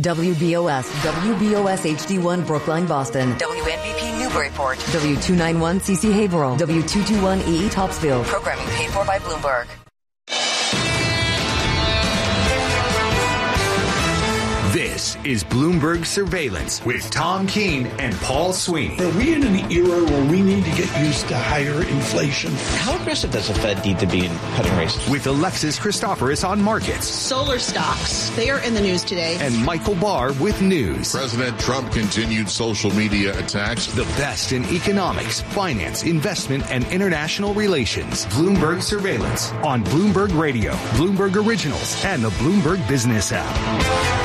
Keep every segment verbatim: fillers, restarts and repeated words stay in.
W B O S, W B O S H D one Brookline, Boston. W N B P Newburyport. W two ninety-one C C Haverhill. W two twenty-one E E Topsfield. Programming paid for by Bloomberg. This is Bloomberg Surveillance with Tom Keene and Paul Sweeney. Are we in an era where we need to get used to higher inflation? How aggressive does the Fed need to be in cutting rates? With Alexis Christoforous on markets. Solar stocks, they are in the news today. And Michael Barr with news. President Trump continued social media attacks. The best in economics, finance, investment, and international relations. Bloomberg Surveillance on Bloomberg Radio, Bloomberg Originals, and the Bloomberg Business app.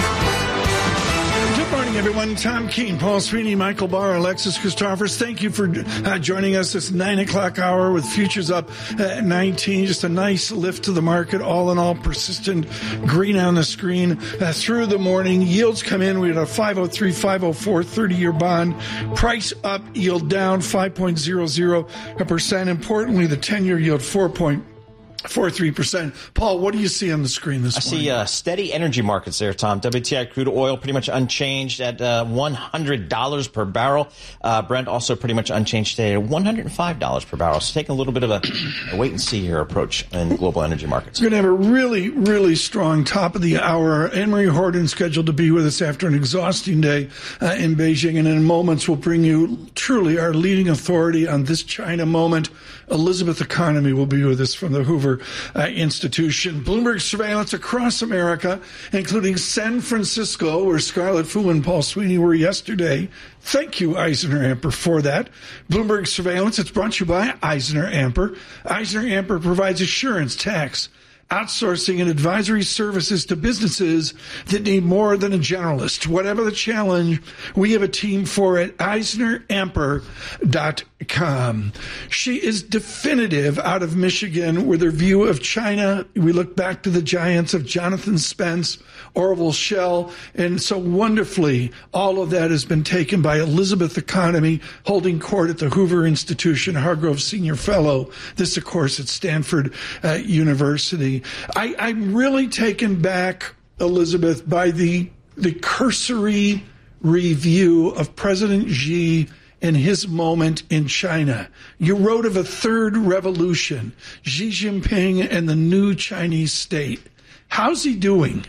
Good morning, everyone. Tom Keene, Paul Sweeney, Michael Barr, Alexis Christoforous. Thank you for uh, joining us this nine o'clock hour with futures up at nineteen. Just a nice lift to the market. All in all, persistent green on the screen uh, through the morning. Yields come in. We had a five oh three, five oh four thirty-year bond. Price up, yield down five point zero zero percent. Importantly, the ten-year yield four point four three percent. Paul, what do you see on the screen this I morning? see uh, steady energy markets there, Tom. W T I crude oil pretty much unchanged at uh, one hundred dollars per barrel. Uh, Brent also pretty much unchanged today at one hundred five dollars per barrel. So taking a little bit of a, a wait-and-see here approach in global energy markets. We're going to have a really, really strong top of the hour. Anne-Marie Horton scheduled to be with us after an exhausting day uh, in Beijing. And in moments, we'll bring you truly our leading authority on this China moment. Elizabeth Economy will be with us from the Hoover uh, Institution. Bloomberg surveillance across America, including San Francisco, where Scarlett Fu and Paul Sweeney were yesterday. Thank you, Eisner Amper, for that. Bloomberg surveillance, it's brought to you by Eisner Amper. Eisner Amper provides assurance, tax, outsourcing, and advisory services to businesses that need more than a generalist. Whatever the challenge, we have a team for it. Eisner Amper dot com. She is definitive out of Michigan with her view of China. We look back to the giants of Jonathan Spence, Orville Schell, and so wonderfully, all of that has been taken by Elizabeth Economy, holding court at the Hoover Institution, Hargrove Senior Fellow. This, of course, at Stanford uh, University. I, I'm really taken back, Elizabeth, by the the cursory review of President Xi and his moment in China. You wrote of a third revolution, Xi Jinping and the new Chinese state. How's he doing?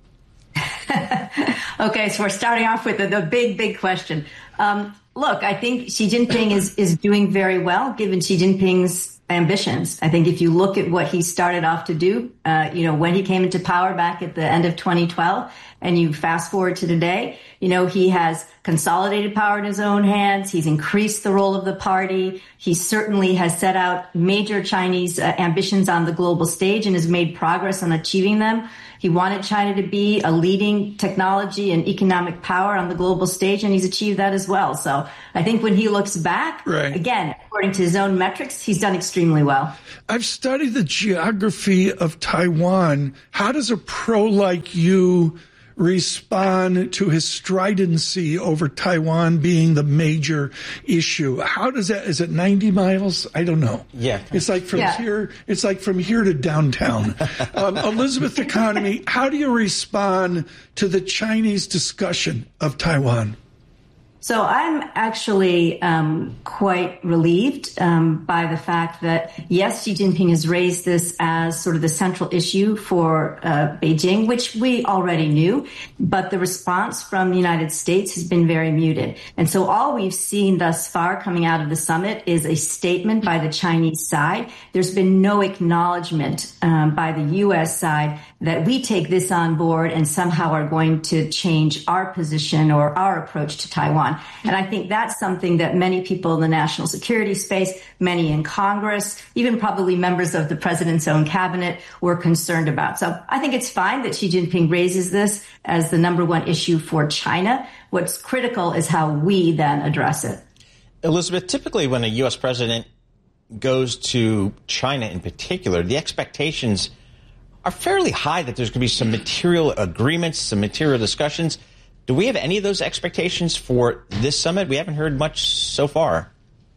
Okay, so we're starting off with the, the big, big question. Um, look, I think Xi Jinping is, is doing very well, given Xi Jinping's ambitions. I think if you look at what he started off to do, uh, you know, when he came into power back at the end of twenty twelve, and you fast forward to today, you know, he has consolidated power in his own hands. He's increased the role of the party. He certainly has set out major Chinese uh, ambitions on the global stage and has made progress on achieving them. He wanted China to be a leading technology and economic power on the global stage, and he's achieved that as well. So I think when he looks back, right. Again, according to his own metrics, he's done extremely well. I've studied the geography of Taiwan. How does a pro like you respond to his stridency over Taiwan being the major issue? How does that, is it ninety miles? I don't know. Yeah. It's like from yeah. here, it's like from here to downtown. um, Elizabeth Economy, how do you respond to the Chinese discussion of Taiwan? So I'm actually um, quite relieved um, by the fact that, yes, Xi Jinping has raised this as sort of the central issue for uh, Beijing, which we already knew, but the response from the United States has been very muted. And so all we've seen thus far coming out of the summit is a statement by the Chinese side. There's been no acknowledgement um, by the U S side that we take this on board and somehow are going to change our position or our approach to Taiwan. And I think that's something that many people in the national security space, many in Congress, even probably members of the president's own cabinet were concerned about. So I think it's fine that Xi Jinping raises this as the number one issue for China. What's critical is how we then address it. Elizabeth, typically when a U S president goes to China in particular, the expectations are fairly high that there's going to be some material agreements, some material discussions. Do we have any of those expectations for this summit? We haven't heard much so far.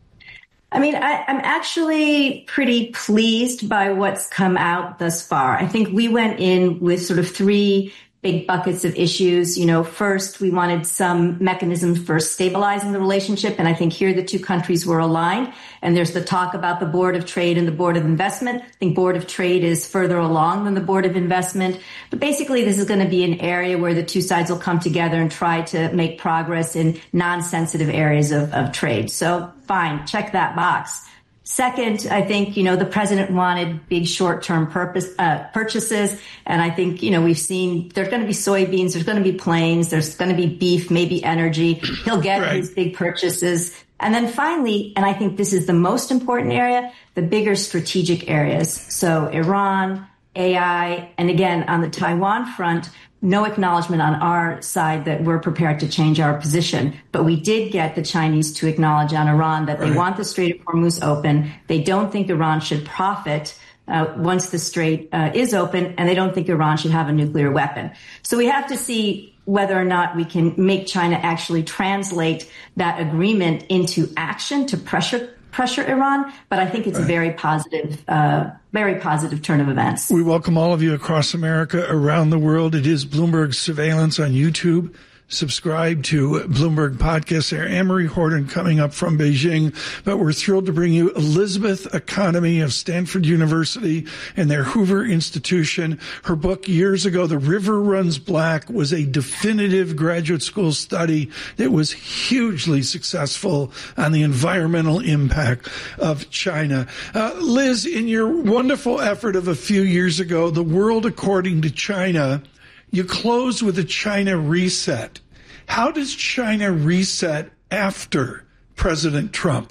I mean, I, I'm actually pretty pleased by what's come out thus far. I think we went in with sort of three big buckets of issues. You know, first, we wanted some mechanism for stabilizing the relationship. And I think here the two countries were aligned. And there's the talk about the Board of Trade and the Board of Investment. I think Board of Trade is further along than the Board of Investment. But basically, this is going to be an area where the two sides will come together and try to make progress in non-sensitive areas of, of trade. So fine, check that box. Second, I think, you know, the president wanted big short-term purpose, uh, purchases. And I think, you know, we've seen there's going to be soybeans, there's going to be planes, there's going to be beef, maybe energy. He'll get right. his big purchases. And then finally, and I think this is the most important area, the bigger strategic areas. So Iran, A I, and again, on the Taiwan front, no acknowledgement on our side that we're prepared to change our position. But we did get the Chinese to acknowledge on Iran that they right. want the Strait of Hormuz open. They don't think Iran should profit uh, once the Strait uh, is open, and they don't think Iran should have a nuclear weapon. So we have to see whether or not we can make China actually translate that agreement into action to pressure pressure Iran, but I think it's a very positive, uh, very positive turn of events. We welcome all of you across America, around the world. It is Bloomberg Surveillance on YouTube. Subscribe to Bloomberg Podcast there. Anne-Marie Horton coming up from Beijing. But we're thrilled to bring you Elizabeth Economy of Stanford University and their Hoover Institution. Her book years ago, The River Runs Black, was a definitive graduate school study that was hugely successful on the environmental impact of China. Uh, Liz, in your wonderful effort of a few years ago, The World According to China, you close with a China reset. How does China reset after President Trump?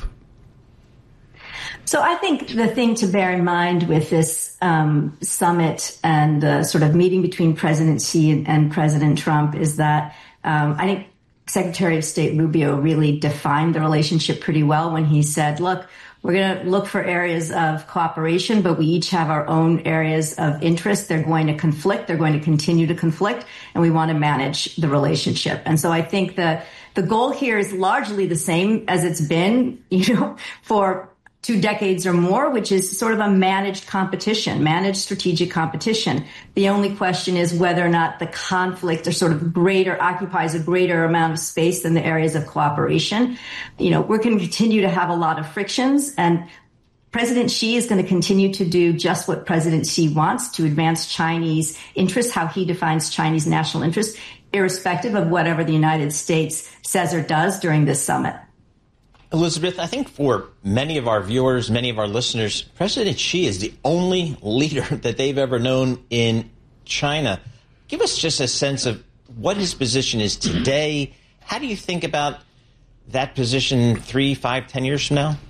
So I think the thing to bear in mind with this um, summit and the sort of meeting between President Xi and, and President Trump is that um, I think Secretary of State Rubio really defined the relationship pretty well when he said, look, we're going to look for areas of cooperation, but we each have our own areas of interest. They're going to conflict. They're going to continue to conflict, and we want to manage the relationship. And so I think the the goal here is largely the same as it's been, you know, for two decades or more, which is sort of a managed competition, managed strategic competition. The only question is whether or not the conflict or sort of greater occupies a greater amount of space than the areas of cooperation. You know, we're going to continue to have a lot of frictions, and President Xi is going to continue to do just what President Xi wants to advance Chinese interests, how he defines Chinese national interests, irrespective of whatever the United States says or does during this summit. Elizabeth, I think for many of our viewers, many of our listeners, President Xi is the only leader that they've ever known in China. Give us just a sense of what his position is today. How do you think about that position three, five, ten years from now?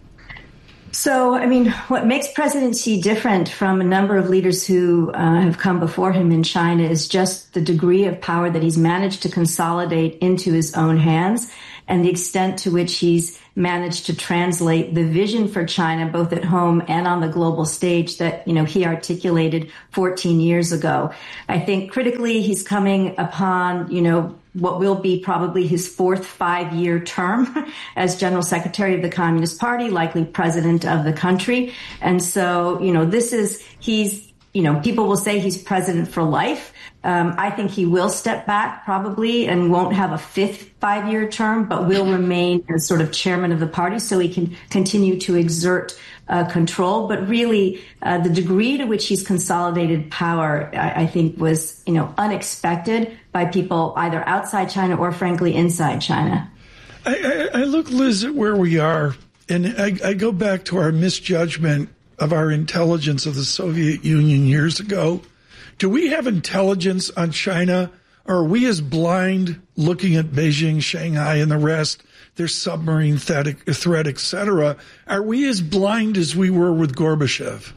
So, I mean, what makes President Xi different from a number of leaders who uh, have come before him in China is just the degree of power that he's managed to consolidate into his own hands, and the extent to which he's managed to translate the vision for China, both at home and on the global stage, that, you know, he articulated fourteen years ago. I think critically he's coming upon, you know, what will be probably his fourth five-year term as General Secretary of the Communist Party, likely president of the country. And so, you know, this is, he's, you know, people will say he's president for life. Um, I think he will step back probably and won't have a fifth five-year term, but will remain as sort of chairman of the party so he can continue to exert uh, control. But really, uh, the degree to which he's consolidated power, I, I think, was, you know, unexpected by people either outside China or, frankly, inside China. I, I, I look, Liz, at where we are, and I, I go back to our misjudgment of our intelligence of the Soviet Union years ago. Do we have intelligence on China, or are we as blind looking at Beijing, Shanghai, and the rest, their submarine threat, threat et cetera? Are we as blind as we were with Gorbachev?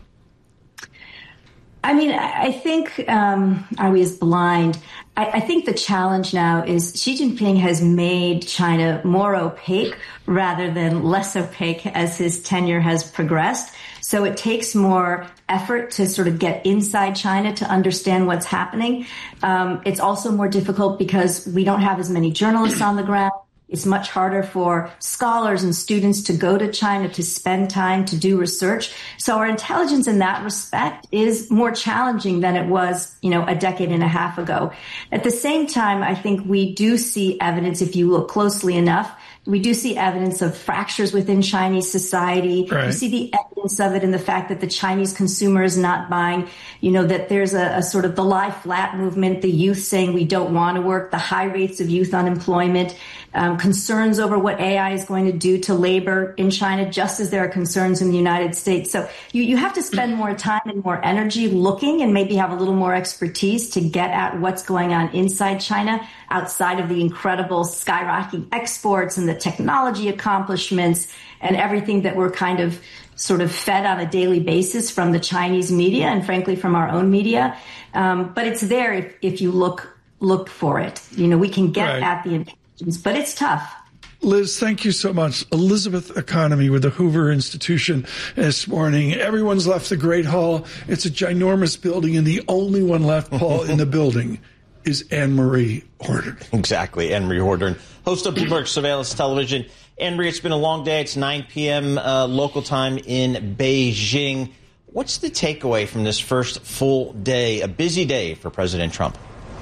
I mean, I think, um, are we as blind? I, I think the challenge now is Xi Jinping has made China more opaque rather than less opaque as his tenure has progressed. So it takes more effort to sort of get inside China to understand what's happening. Um, it's also more difficult because we don't have as many journalists on the ground. It's much harder for scholars and students to go to China to spend time to do research. So our intelligence in that respect is more challenging than it was, you know, a decade and a half ago. At the same time, I think we do see evidence, if you look closely enough, we do see evidence of fractures within Chinese society. Right. You see the evidence of it in the fact that the Chinese consumer is not buying, you know, that there's a, a sort of the lie flat movement, the youth saying we don't want to work, the high rates of youth unemployment, um, concerns over what A I is going to do to labor in China, just as there are concerns in the United States. So you, you have to spend more time and more energy looking and maybe have a little more expertise to get at what's going on inside China, outside of the incredible skyrocketing exports and the technology accomplishments and everything that we're kind of sort of fed on a daily basis from the Chinese media and frankly from our own media. Um, but it's there if, if you look look for it. You know, we can get right. at the intelligence, but it's tough. Liz, thank you so much. Elizabeth Economy with the Hoover Institution this morning. Everyone's left the Great Hall. It's a ginormous building, and the only one left, Paul, in the building is Anne-Marie Horton. Exactly, Anne-Marie Horton, host of Bloomberg Surveillance Television. Anne-Marie, it's been a long day. It's nine p.m. Uh, local time in Beijing. What's the takeaway from this first full day, a busy day for President Trump?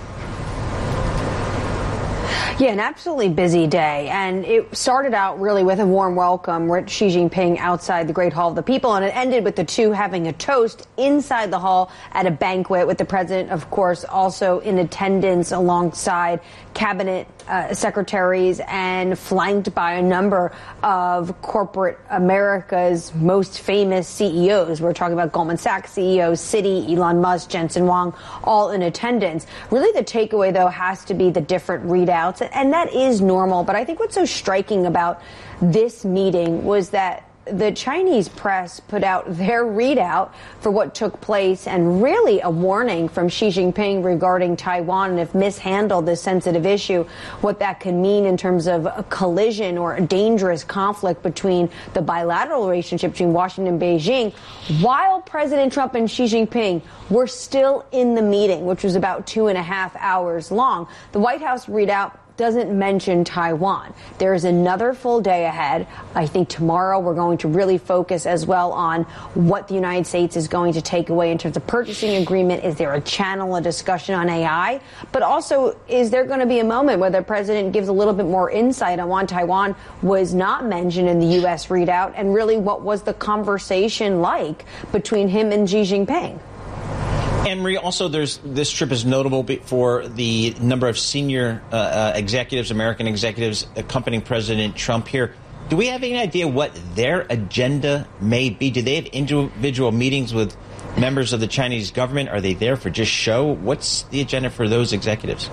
Yeah, an absolutely busy day. And it started out really with a warm welcome with Xi Jinping outside the Great Hall of the People. And it ended with the two having a toast inside the hall at a banquet with the president, of course, also in attendance alongside cabinet uh, secretaries and flanked by a number of corporate America's most famous C E Os. We're talking about Goldman Sachs C E O, Citi, Elon Musk, Jensen Huang, all in attendance. Really, the takeaway, though, has to be the different readouts. And that is normal. But I think what's so striking about this meeting was that the Chinese press put out their readout for what took place and really a warning from Xi Jinping regarding Taiwan and if mishandled this sensitive issue, what that could mean in terms of a collision or a dangerous conflict between the bilateral relationship between Washington and Beijing, while President Trump and Xi Jinping were still in the meeting, which was about two and a half hours long. The White House readout doesn't mention Taiwan. There is another full day ahead. I think tomorrow we're going to really focus as well on what the United States is going to take away in terms of purchasing agreement. Is there a channel, a discussion on A I? But also, is there going to be a moment where the president gives a little bit more insight on why Taiwan was not mentioned in the U S readout and really what was the conversation like between him and Xi Jinping? Anne-Marie, also, there's this trip is notable for the number of senior uh, uh, executives, American executives, accompanying President Trump here. Do we have any idea what their agenda may be? Do they have individual meetings with members of the Chinese government? Are they there for just show? What's the agenda for those executives?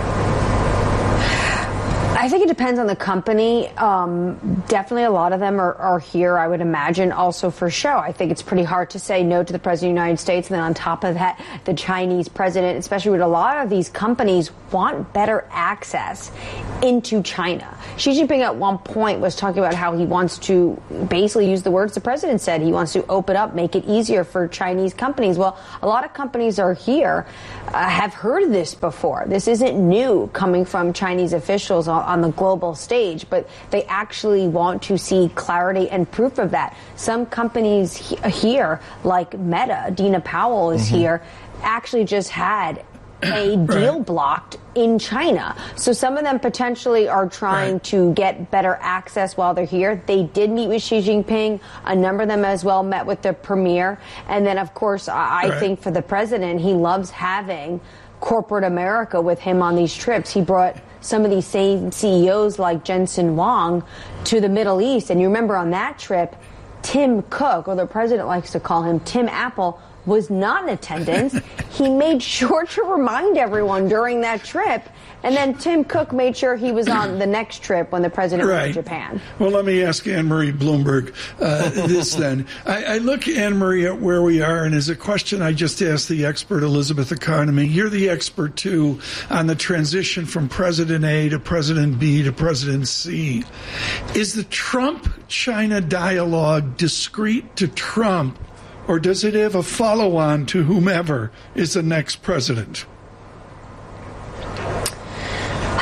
I think it depends on the company. Um, definitely a lot of them are, are here, I would imagine, also for show. I think it's pretty hard to say no to the president of the United States. And then on top of that, the Chinese president, especially with a lot of these companies, want better access into China. Xi Jinping at one point was talking about how he wants to basically use the words the president said. He wants to open up, make it easier for Chinese companies. Well, a lot of companies are here, uh, have heard this before. This isn't new coming from Chinese officials on, on the global stage, but they actually want to see clarity and proof of that. Some companies he- here, like Meta, Dina Powell is mm-hmm. here, actually just had a deal right. blocked in China. So some of them potentially are trying right. to get better access while they're here. They did meet with Xi Jinping. A number of them as well met with the premier. And then, of course, I right. think for the president, he loves having corporate America with him on these trips. He brought some of these same C E Os like Jensen Huang to the Middle East. And you remember on that trip, Tim Cook, or the president likes to call him Tim Apple, was not in attendance. He made sure to remind everyone during that trip. And then Tim Cook made sure he was on the next trip when the president right. went to Japan. Well, let me ask Anne-Marie Bloomberg uh, this then. I, I look, Anne-Marie, at where we are, and as a question I just asked the expert, Elizabeth Economy. You're the expert, too, on the transition from President A to President B to President C. Is the Trump-China dialogue discreet to Trump, or does it have a follow-on to whomever is the next president? I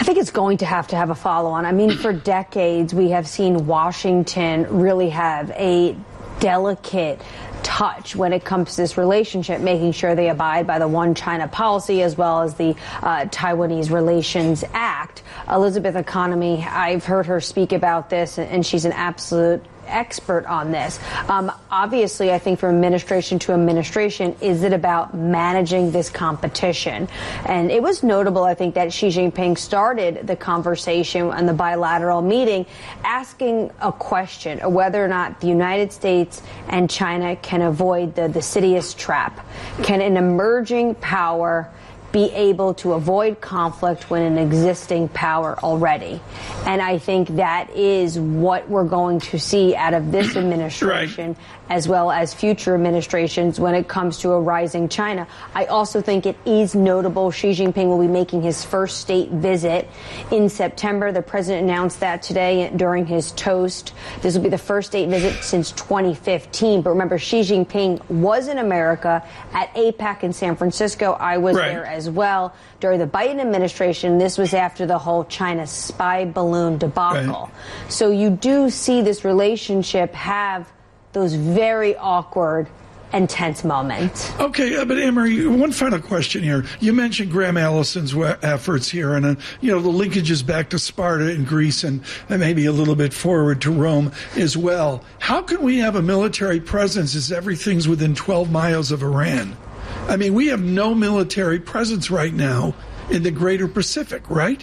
think it's going to have to have a follow-on. I mean, for decades, we have seen Washington really have a delicate touch when it comes to this relationship, making sure they abide by the One China policy as well as the uh, Taiwanese Relations Act. Elizabeth Economy, I've heard her speak about this, and she's an absolute expert on this. Um, obviously, I think from administration to administration, is it about managing this competition? And it was notable, I think, that Xi Jinping started the conversation on the bilateral meeting asking a question of whether or not the United States and China can avoid the, the Sidious trap. Can an emerging power be able to avoid conflict when an existing power already? And I think that is what we're going to see out of this administration, right, as well as future administrations when it comes to a rising China. I also think it is notable Xi Jinping will be making his first state visit in September. The president announced that today during his toast. This will be the first state visit since twenty fifteen. But remember, Xi Jinping was in America at APEC in San Francisco. I was right. there as well during the Biden administration. This was after the whole China spy balloon debacle. Right. So you do see this relationship have those very awkward and tense moments. Okay, uh, but Emery, one final question here. You mentioned Graham Allison's efforts here, and uh, you know the linkages back to Sparta in Greece, and, and maybe a little bit forward to Rome as well. How can we have a military presence as everything's within twelve miles of Iran? I mean, we have no military presence right now in the greater Pacific, right?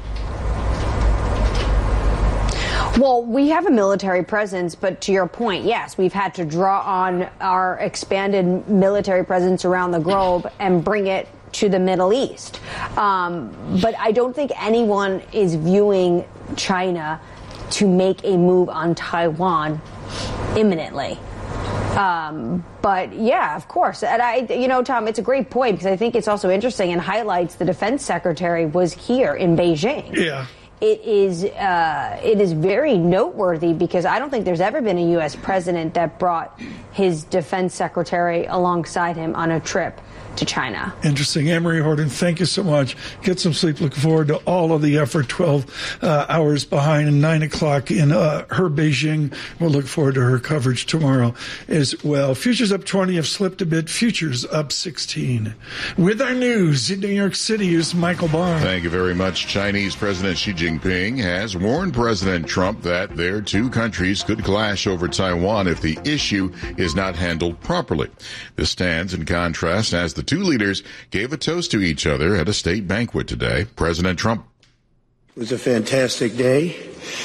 Well, we have a military presence, but to your point, yes, we've had to draw on our expanded military presence around the globe and bring it to the Middle East. Um, but I don't think anyone is viewing China to make a move on Taiwan imminently. Um, but yeah, of course. And I, you know, Tom, it's a great point because I think it's also interesting and highlights the defense secretary was here in Beijing. Yeah. It is, uh, it is very noteworthy because I don't think there's ever been a U S president that brought his defense secretary alongside him on a trip to China. Interesting. Emery Horton, thank you so much. Get some sleep. Looking forward to all of the effort. twelve uh, hours behind and nine o'clock in uh, her Beijing. We'll look forward to her coverage tomorrow as well. Futures up twenty have slipped a bit. Futures up sixteen. With our news in New York City, here's Michael Barr. Thank you very much. Chinese President Xi Jinping has warned President Trump that their two countries could clash over Taiwan if the issue is not handled properly. This stands in contrast as the The two leaders gave a toast to each other at a state banquet today. President Trump. It was a fantastic day.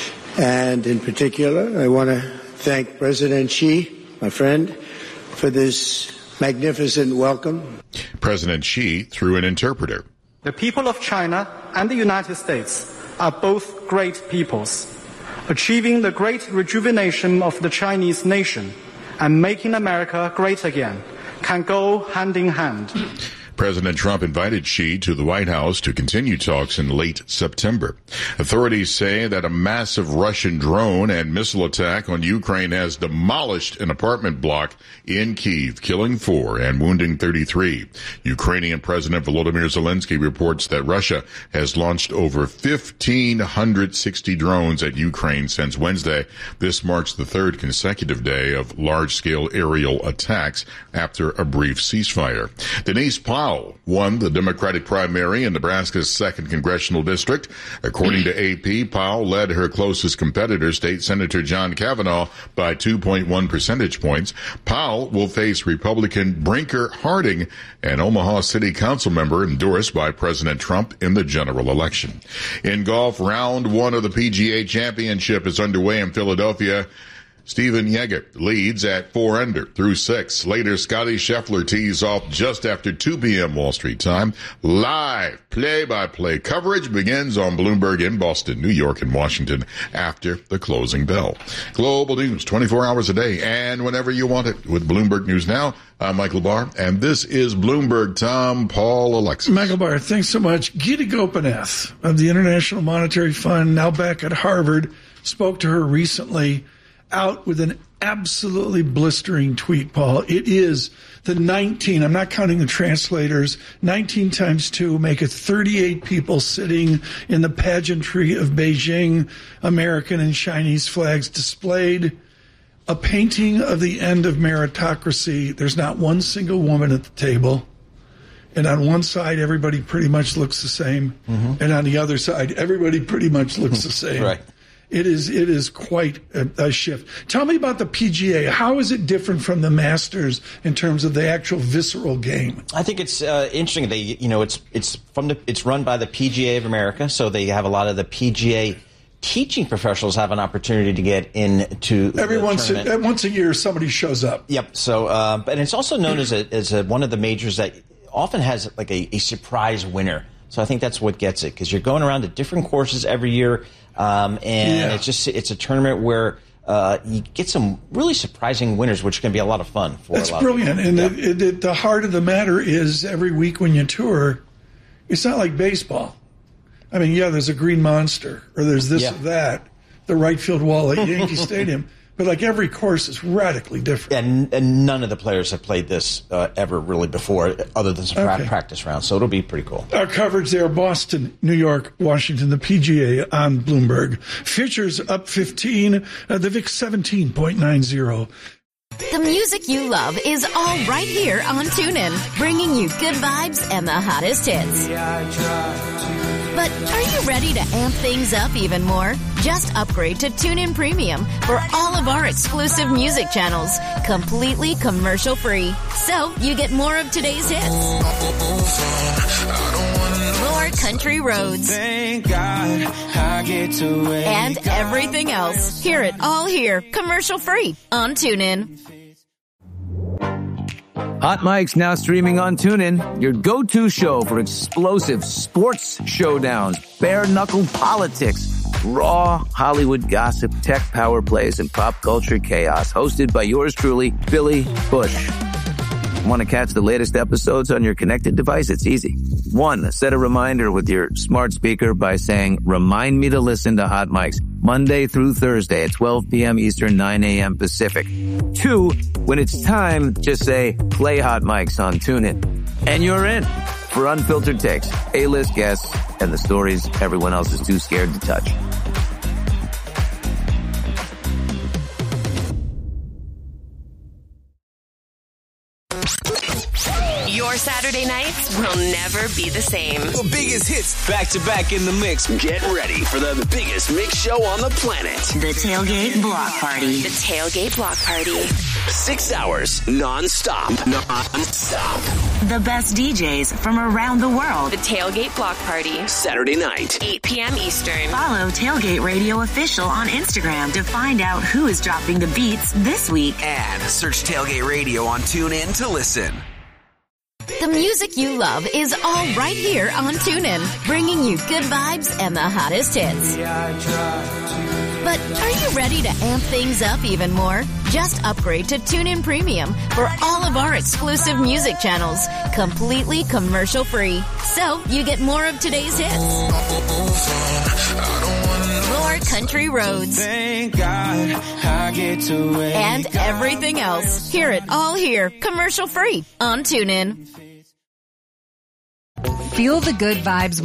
And in particular, I want to thank President Xi, my friend, for this magnificent welcome. President Xi through an interpreter. The people of China and the United States are both great peoples. Achieving the great rejuvenation of the Chinese nation and making America great again can go hand in hand. President Trump invited Xi to the White House to continue talks in late September. Authorities say that a massive Russian drone and missile attack on Ukraine has demolished an apartment block in Kyiv, killing four and wounding thirty-three. Ukrainian President Volodymyr Zelensky reports that Russia has launched over one thousand five hundred sixty drones at Ukraine since Wednesday. This marks the third consecutive day of large-scale aerial attacks after a brief ceasefire. Denise Powell won the Democratic primary in Nebraska's second congressional district. According to A P, Powell led her closest competitor, State Senator John Kavanaugh, by two point one percentage points. Powell will face Republican Brinker Harding, an Omaha City Council member endorsed by President Trump in the general election. In golf, round one of the P G A Championship is underway in Philadelphia. Stephen Yeager leads at four under through six. Later, Scotty Scheffler tees off just after two p.m. Wall Street time. Live play-by-play coverage begins on Bloomberg in Boston, New York, and Washington after the closing bell. Global news twenty-four hours a day and whenever you want it with Bloomberg News Now. I'm Michael Barr, and this is Bloomberg. Tom, Paul, Alexis. Michael Barr, thanks so much. Gita Gopinath of the International Monetary Fund, now back at Harvard, spoke to her recently. out with an absolutely blistering tweet, Paul. It is the nineteen, I'm not counting the translators, nineteen times two make it thirty-eight people sitting in the pageantry of Beijing, American and Chinese flags displayed. A painting of the end of meritocracy. There's not one single woman at the table. And on one side, everybody pretty much looks the same. Mm-hmm. And on the other side, everybody pretty much looks the same. Right. It is it is quite a, a shift. Tell me about the P G A. How is it different from the Masters in terms of the actual visceral game? I think it's uh, interesting. They, you know, it's it's from the it's run by the P G A of America, so they have a lot of the P G A teaching professionals have an opportunity to get into every the once a, once a year somebody shows up. Yep. So, uh, but it's also known as a, as a, one of the majors that often has like a, a surprise winner. So I think that's what gets it, because you're going around to different courses every year. Um, and yeah. it's just, it's a tournament where, uh, you get some really surprising winners, which can be a lot of fun for That's a lot brilliant. of people. And yeah. the, the, the heart of the matter is every week when you tour, it's not like baseball. I mean, yeah, there's a green monster or there's this yeah. or that, the right field wall at Yankee Stadium. But like every course is radically different. And, and none of the players have played this uh, ever really before, other than some okay. practice rounds. So it'll be pretty cool. Our coverage there, Boston, New York, Washington, the P G A on Bloomberg. Futures up fifteen, uh, the V I X seventeen point nine zero. The music you love is all right here on TuneIn, bringing you good vibes and the hottest hits. But are you ready to amp things up even more? Just upgrade to TuneIn Premium for all of our exclusive music channels, completely commercial-free. So you get more of today's hits, more country roads, and everything else. Hear it all here, commercial-free on TuneIn. Hot Mike's now streaming on TuneIn, your go-to show for explosive sports showdowns, bare-knuckle politics, raw Hollywood gossip, tech power plays, and pop culture chaos. Hosted by yours truly, Billy Bush. Want to catch the latest episodes on your connected device? It's easy. One, set a reminder with your smart speaker by saying, remind me to listen to Hot Mike's Monday through Thursday at twelve p.m. Eastern, nine a.m. Pacific. Two, when it's time, just say, play Hot Mike's on TuneIn. And you're in for unfiltered takes, A-list guests, and the stories everyone else is too scared to touch. Your Saturday nights will never be the same. The biggest hits back to back in the mix. Get ready for the biggest mix show on the planet. The Tailgate Block Party. The Tailgate Block Party. Six hours non-stop. Non-stop. The best D Js from around the world. The Tailgate Block Party. Saturday night. eight p.m. Eastern. Follow Tailgate Radio Official on Instagram to find out who is dropping the beats this week. And search Tailgate Radio on TuneIn to listen. The music you love is all right here on TuneIn, bringing you good vibes and the hottest hits. But are you ready to amp things up even more? Just upgrade to TuneIn Premium for all of our exclusive music channels, completely commercial-free. So you get more of today's hits, more country roads, and everything else. Hear it all here, commercial-free on TuneIn. Feel the good vibes with